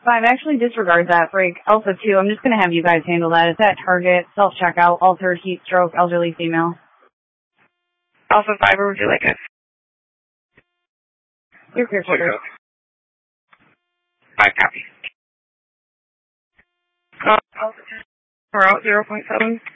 5, actually disregard that break. Alpha 2, I'm just going to have you guys handle that. It's at Target, self-checkout, altered, heat stroke, elderly female. Alpha 5, where would you like it? You're clear quarters. 5 copy. Alpha 10, we're out 0.7.